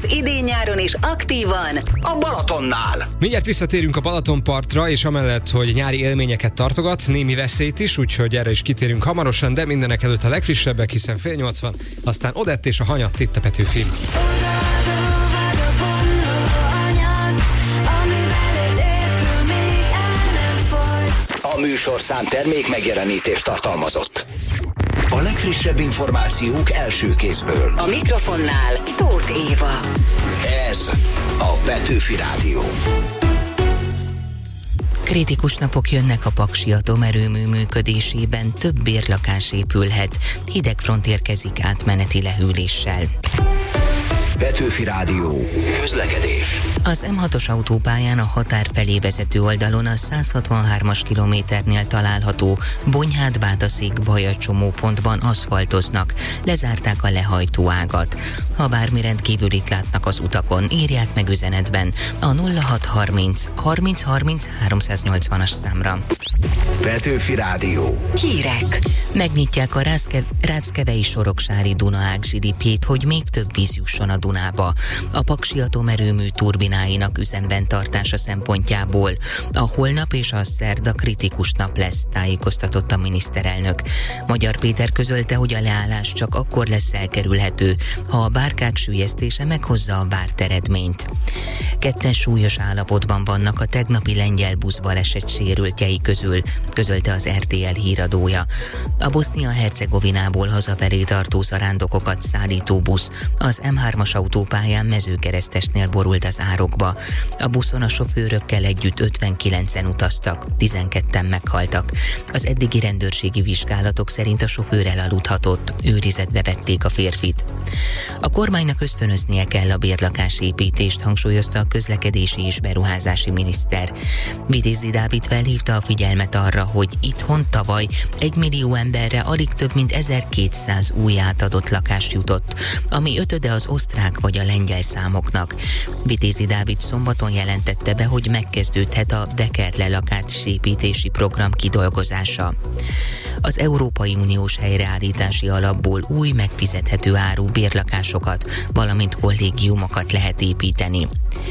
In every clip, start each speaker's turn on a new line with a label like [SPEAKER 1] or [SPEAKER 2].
[SPEAKER 1] az idén-nyáron is aktívan
[SPEAKER 2] a Balatonnál.
[SPEAKER 3] Mindjárt visszatérünk a Balatonpartra, és amellett, hogy nyári élményeket tartogat, némi veszélyt is, úgyhogy erre is kitérünk hamarosan, de mindenek előtt a legfrissebbek, hiszen 7:80, aztán Odett és a Hanyatt itt a Petőfin.
[SPEAKER 2] A műsorszám termék megjelenítést tartalmazott. A legfrissebb információk első kézből.
[SPEAKER 1] a mikrofonnál Tóth Éva.
[SPEAKER 2] Ez a Petőfi Rádió.
[SPEAKER 4] Kritikus napok jönnek a Paksi atomerőmű működésében, több bérlakás épülhet, hidegfront érkezik átmeneti lehűléssel.
[SPEAKER 2] Petőfi Rádió. Közlekedés.
[SPEAKER 4] Az M6-os autópályán a határ felé vezető oldalon a 163-as kilométernél található Bonyhád-Bátaszék-Baja csomópontban aszfaltoznak, lezárták a lehajtó ágat. Ha bármi rendkívülit látnak az utakon, írják meg üzenetben a 0630 30 30 380-as számra.
[SPEAKER 2] Petőfi Rádió.
[SPEAKER 1] Hírek.
[SPEAKER 4] Megnyitják a Ráckevei Soroksári Duna-ág zsilipjét, hogy még több víz jusson a Dunába. A Paksi atomerőmű turbináinak üzemben tartása szempontjából a holnap és a szerda kritikus nap lesz, tájékoztatott a miniszterelnök. Magyar Péter közölte, hogy a leállás csak akkor lesz elkerülhető, ha a bárkák süllyesztése meghozza a várt eredményt. Ketten súlyos állapotban vannak a tegnapi lengyel buszbaleset sérültjei közül, közölte az RTL híradója. A Bosznia-Hercegovinából hazafelé tartó zarándokokat szállító busz az M3-as autópályán Mezőkeresztesnél borult az árokba. A buszon a sofőrökkel együtt 59-en utaztak, 12-en meghaltak. Az eddigi rendőrségi vizsgálatok szerint a sofőr elaludhatott, őrizetbe vették a férfit. A kormánynak ösztönöznie kell a bérlakásépítést, hangsúlyozta a közlekedési és beruházási miniszter. Vitézi Dávid felhívta a figyelmet arra, hogy itthon tavaly 1 millió emberre alig több mint 1200 új átadott lakás jutott, ami ötöde az osztrák vagy a lengyel számoknak. Vitézi Dávid szombaton jelentette be, hogy megkezdődhet a Dekerle lakásépítési program kidolgozása. Az Európai Uniós helyreállítási alapból új megfizethető áru bérlakásokat, valamint kollégiumokat lehet építeni.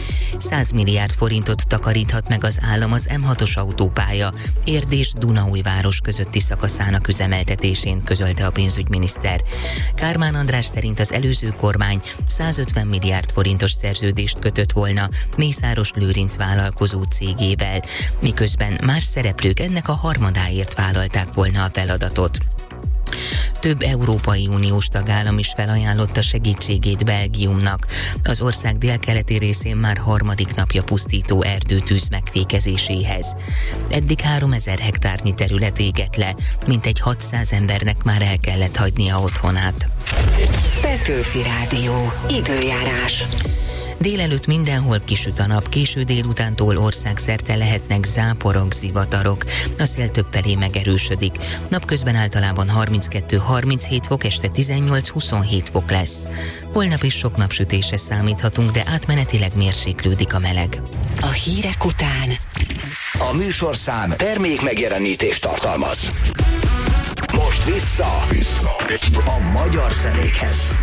[SPEAKER 4] 100 milliárd forintot takaríthat meg az állam az M6-os autópálya Érdés-Dunaújváros közötti szakaszának üzemeltetésén, közölte a pénzügyminiszter. Kármán András szerint az előző kormány 150 milliárd forintos szerződést kötött volna Mészáros Lőrinc vállalkozó cégével, miközben más szereplők ennek a harmadáért vállalták volna a feladatot. Több Európai Uniós tagállam is felajánlotta segítségét Belgiumnak. Az ország délkeleti részén már harmadik napja pusztító erdőtűz megfékezéséhez. Eddig 3000 hektárnyi terület égett le, mintegy 600 embernek már el kellett hagynia otthonát.
[SPEAKER 1] Petőfi Rádió. Időjárás.
[SPEAKER 4] Délelőtt mindenhol kisüt a nap, késő délutántól országszerte lehetnek záporok, zivatarok. A szél többfelé megerősödik. Napközben általában 32-37 fok, este 18-27 fok lesz. Holnap is sok napsütésre számíthatunk, de átmenetileg mérséklődik a meleg.
[SPEAKER 1] A hírek után
[SPEAKER 2] A műsorszám termék megjelenítést tartalmaz. Most vissza a magyar zenékhez.